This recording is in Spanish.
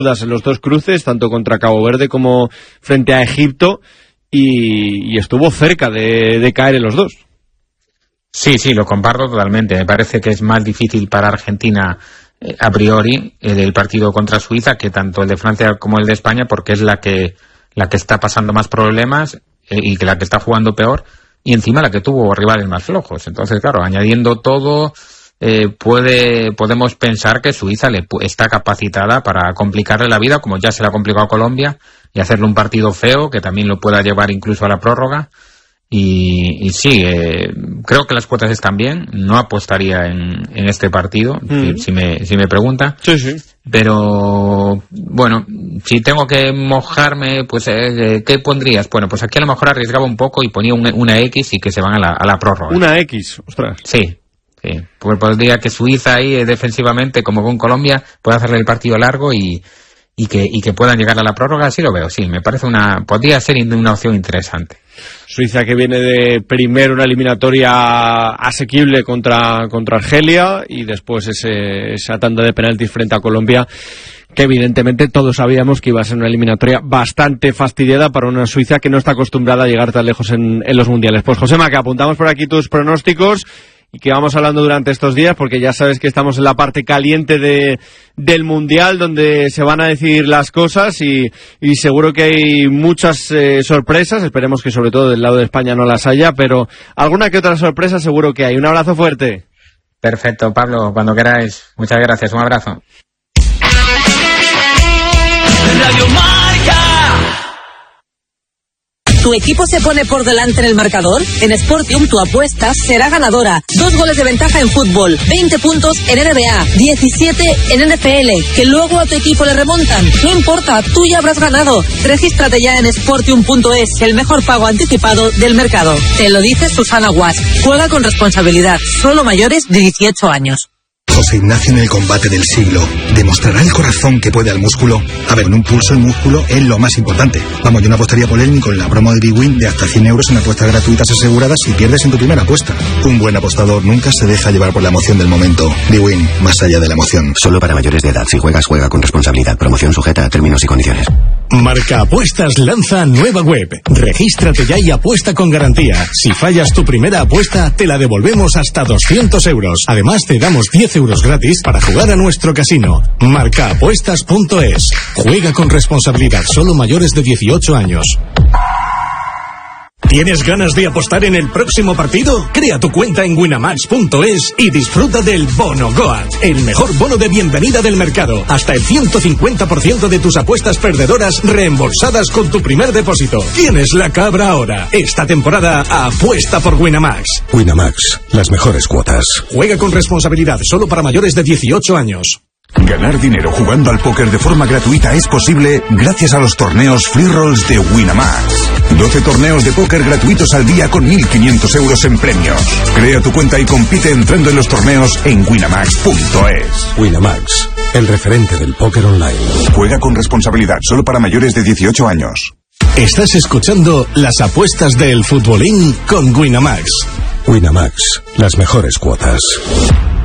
en los dos cruces, tanto contra Cabo Verde como frente a Egipto, y estuvo cerca de caer en los dos. Sí, lo comparto totalmente. Me parece que es más difícil para Argentina a priori el partido contra Suiza que tanto el de Francia como el de España, porque es la que está pasando más problemas y que la que está jugando peor, y encima la que tuvo rivales más flojos. Entonces, claro, añadiendo todo, podemos pensar que Suiza está capacitada para complicarle la vida, como ya se le ha complicado a Colombia, y hacerle un partido feo que también lo pueda llevar incluso a la prórroga. Y sí, creo que las cuotas están bien. No apostaría en este partido, si me pregunta. Sí. Pero bueno, si tengo que mojarme, pues ¿qué pondrías? Bueno, pues aquí a lo mejor arriesgaba un poco y ponía una X y que se van a la prórroga. Una X, ostras. Sí. Pues podría que Suiza ahí defensivamente, como con Colombia, pueda hacerle el partido largo y que puedan llegar a la prórroga. Así lo veo, sí, me parece podría ser una opción interesante. Suiza, que viene de primero una eliminatoria asequible contra Argelia, y después esa tanda de penaltis frente a Colombia, que evidentemente todos sabíamos que iba a ser una eliminatoria bastante fastidiada para una Suiza que no está acostumbrada a llegar tan lejos en los mundiales. Pues Josema, que apuntamos por aquí tus pronósticos y que vamos hablando durante estos días, porque ya sabes que estamos en la parte caliente del Mundial, donde se van a decidir las cosas, y seguro que hay muchas sorpresas. Esperemos que sobre todo del lado de España no las haya, pero alguna que otra sorpresa seguro que hay. Un abrazo fuerte. Perfecto, Pablo, cuando queráis. Muchas gracias, un abrazo. Radio Marca. ¿Tu equipo se pone por delante en el marcador? En Sportium tu apuesta será ganadora. 2 goles de ventaja en fútbol, 20 puntos en NBA, 17 en NFL, que luego a tu equipo le remontan. No importa, tú ya habrás ganado. Regístrate ya en Sportium.es, el mejor pago anticipado del mercado. Te lo dice Susana Guas. Juega con responsabilidad. Solo mayores de 18 años. José Ignacio en el combate del siglo. ¿Demostrará el corazón que puede al músculo? A ver, en un pulso el músculo es lo más importante. Vamos, yo no apostaría por él ni con la promo de BWin de hasta 100 euros en apuestas gratuitas aseguradas si pierdes en tu primera apuesta. Un buen apostador nunca se deja llevar por la emoción del momento. BWin, más allá de la emoción. Solo para mayores de edad. Si juegas, juega con responsabilidad. Promoción sujeta a términos y condiciones. Marca Apuestas lanza nueva web. Regístrate ya y apuesta con garantía. Si fallas tu primera apuesta, te la devolvemos hasta 200 euros. Además, te damos 10 euros gratis para jugar a nuestro casino. Marcaapuestas.es. Juega con responsabilidad. Solo mayores de 18 años. ¿Tienes ganas de apostar en el próximo partido? Crea tu cuenta en winamax.es y disfruta del Bono Goat, el mejor bono de bienvenida del mercado. Hasta el 150% de tus apuestas perdedoras reembolsadas con tu primer depósito. Tienes la cabra ahora. Esta temporada apuesta por Winamax. Winamax, las mejores cuotas. Juega con responsabilidad, solo para mayores de 18 años. Ganar dinero jugando al póker de forma gratuita es posible gracias a los torneos Free Rolls de Winamax. 12 torneos de póker gratuitos al día con 1.500 euros en premios. Crea tu cuenta y compite entrando en los torneos en winamax.es. Winamax, el referente del póker online. Juega con responsabilidad, solo para mayores de 18 años. Estás escuchando las apuestas del futbolín con Winamax. Winamax, las mejores cuotas.